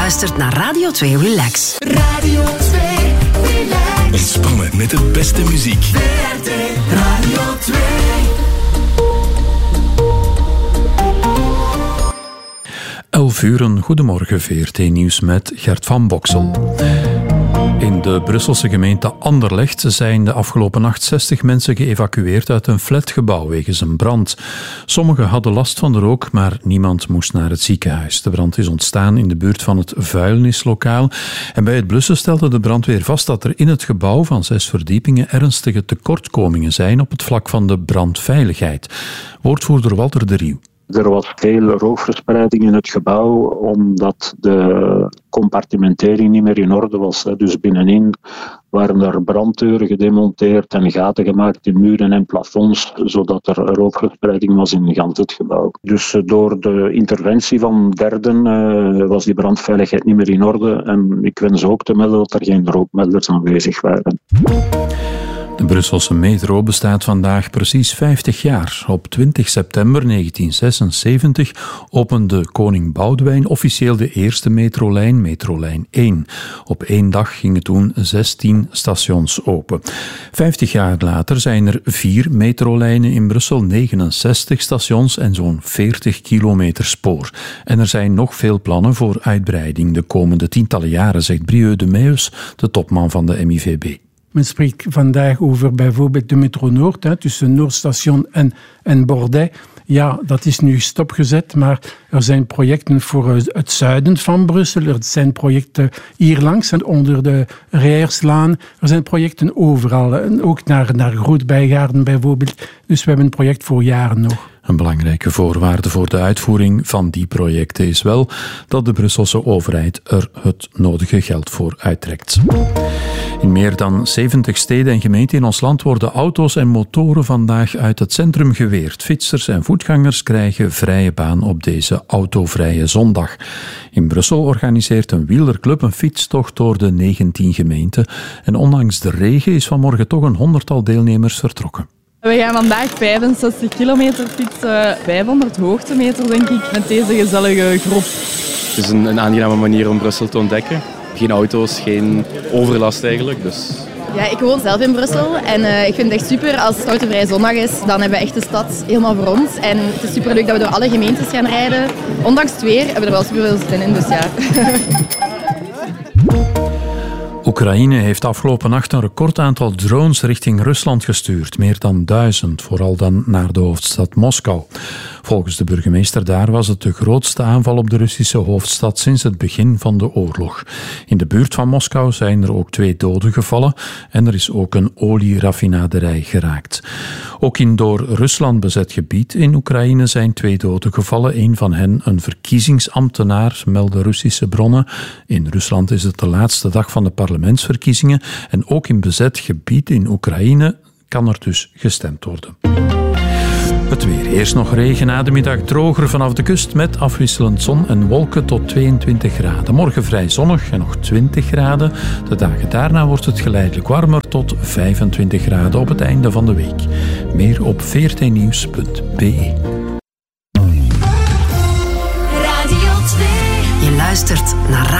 luistert naar Radio 2 Relax. Radio 2 Relax. Ontspannen met de beste muziek. VRT Radio 2. Goedemorgen, VRT-nieuws met Gert van Boksel. In de Brusselse gemeente Anderlecht zijn de afgelopen nacht 60 mensen geëvacueerd uit een flatgebouw wegens een brand. Sommigen hadden last van de rook, maar niemand moest naar het ziekenhuis. De brand is ontstaan in de buurt van het vuilnislokaal. En bij het blussen stelde de brandweer vast dat er in het gebouw van 6 verdiepingen ernstige tekortkomingen zijn op het vlak van de brandveiligheid. Woordvoerder Walter de Rieuw. Er was veel rookverspreiding in het gebouw, omdat de compartimentering niet meer in orde was. Dus binnenin waren er branddeuren gedemonteerd en gaten gemaakt in muren en plafonds, zodat er rookverspreiding was in gans het gebouw. Dus door de interventie van derden was die brandveiligheid niet meer in orde. En ik wens ook te melden dat er geen rookmelders aanwezig waren. De Brusselse metro bestaat vandaag precies 50 jaar. Op 20 september 1976 opende koning Boudewijn officieel de eerste metrolijn, metrolijn 1. Op 1 dag gingen toen 16 stations open. 50 jaar later zijn er 4 metrolijnen in Brussel, 69 stations en zo'n 40 kilometer spoor. En er zijn nog veel plannen voor uitbreiding de komende tientallen jaren, zegt Brieux de Meus, de topman van de MIVB. Men spreekt vandaag over bijvoorbeeld de Metro Noord, tussen Noordstation en Bordij. Ja, dat is nu stopgezet, maar er zijn projecten voor het zuiden van Brussel. Er zijn projecten hier langs en onder de Rijerslaan. Er zijn projecten overal, en ook naar Groot-Bijgaarden bijvoorbeeld. Dus we hebben een project voor jaren nog. Een belangrijke voorwaarde voor de uitvoering van die projecten is wel dat de Brusselse overheid er het nodige geld voor uittrekt. In meer dan 70 steden en gemeenten in ons land worden auto's en motoren vandaag uit het centrum geweerd. Fietsers en voetgangers krijgen vrije baan op deze autovrije zondag. In Brussel organiseert een wielerclub een fietstocht door de 19 gemeenten. En ondanks de regen is vanmorgen toch een 100-tal deelnemers vertrokken. We gaan vandaag 65 kilometer fietsen, 500 hoogtemeter denk ik, met deze gezellige groep. Het is een aangename manier om Brussel te ontdekken. Geen auto's, geen overlast eigenlijk. Dus. Ja, ik woon zelf in Brussel en ik vind het echt super als het autovrije zondag is. Dan hebben we echt de stad helemaal voor ons. En het is super leuk dat we door alle gemeentes gaan rijden. Ondanks het weer hebben we er wel super veel zin in, dus ja. Oekraïne heeft afgelopen nacht een recordaantal drones richting Rusland gestuurd. Meer dan 1000, vooral dan naar de hoofdstad Moskou. Volgens de burgemeester daar was het de grootste aanval op de Russische hoofdstad sinds het begin van de oorlog. In de buurt van Moskou zijn er ook 2 doden gevallen en er is ook een olieraffinaderij geraakt. Ook in door Rusland bezet gebied in Oekraïne zijn 2 doden gevallen. Een van hen een verkiezingsambtenaar, melden Russische bronnen. In Rusland is het de laatste dag van de parlementsverkiezingen en ook in bezet gebied in Oekraïne kan er dus gestemd worden. Het weer. Eerst nog regen, na de middag droger vanaf de kust met afwisselend zon en wolken tot 22 graden. Morgen vrij zonnig en nog 20 graden. De dagen daarna wordt het geleidelijk warmer tot 25 graden op het einde van de week. Meer op vrtnieuws.be. Je luistert naar